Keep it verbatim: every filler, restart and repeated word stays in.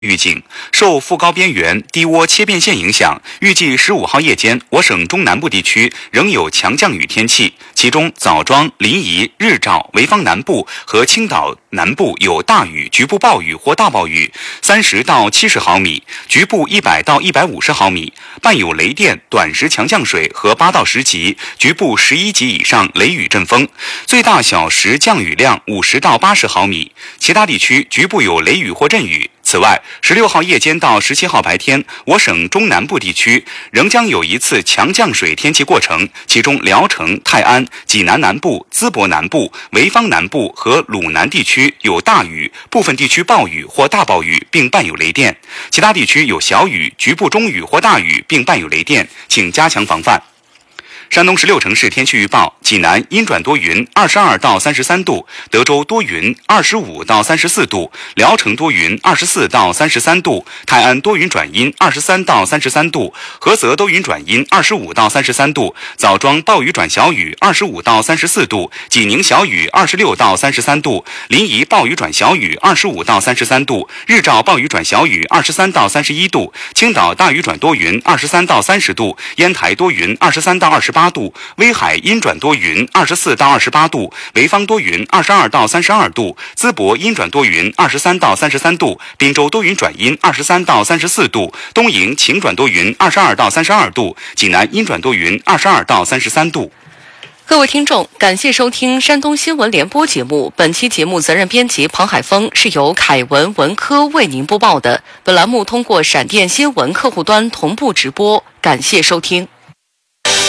预警，受副高边缘低涡切变线影响，预计十五号夜间，我省中南部地区仍有强降雨天气，其中枣庄、临沂、日照、潍坊南部和青岛南部有大雨、局部暴雨或大暴雨，三十到七十毫米，局部一百到一百五十毫米，伴有雷电、短时强降水和八到十级，局部十一级以上雷雨阵风，最大小时降雨量五十到八十毫米，其他地区局部有雷雨或阵雨。此外，十六号夜间到十七号白天，我省中南部地区仍将有一次强降水天气过程，其中聊城、泰安、济南南部、淄博南部、潍坊南部和鲁南地区有大雨，部分地区暴雨或大暴雨，并伴有雷电；其他地区有小雨、局部中雨或大雨，并伴有雷电，请加强防范。山东十六城市天气预报：济南阴转多云，二十二到三十三度；德州多云，二十五到三十四度；聊城多云，二十四到三十三度；泰安多云转阴，二十三到三十三度；菏泽多云转阴，二十五到三十三度；枣庄暴雨转小雨，二十五到三十四度；济宁小雨，二十六到三十三度；临沂暴雨转小雨，二十五到三十三度；日照暴雨转小雨，二十三到三十一度；青岛大雨转多云，二十三到三十度；烟台多云，二十三到二十八度；威海阴转多云，二十四到二十八度；潍坊多云，二十二到三十二度；淄博阴转多云，二十三到三十三度；滨州多云转阴，二十三到三十四度；东营晴转多云，二十二到三十二度；济南阴转多云，二十二到三十三度。 各位听众，感谢收听山东新闻联播节目。本期节目责任编辑庞海峰，是由凯文文科为您播报的。本栏目通过闪电新闻客户端同步直播，感谢收听。